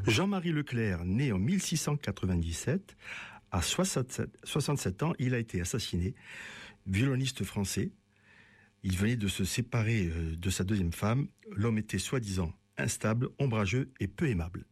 Jean-Marie Leclerc, né en 1697, à 67 ans, il a été assassiné. Violoniste français. Il venait de se séparer de sa deuxième femme. L'homme était soi-disant instable, ombrageux et peu aimable.